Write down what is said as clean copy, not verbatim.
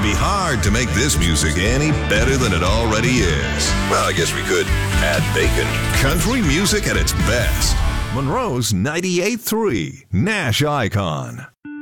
be hard to make this music any better than it already is. Well, I guess we could add bacon. Country music at its best. Monroe's 98.3 Nash Icon.